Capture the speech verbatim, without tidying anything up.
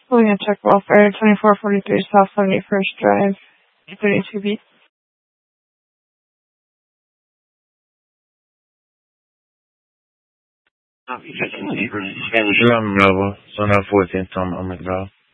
William Tech Welfare, twenty-four forty-three South seventy-first Drive, thirty-two B. Islam Nova, Zona fourteen, Tom Amigdala.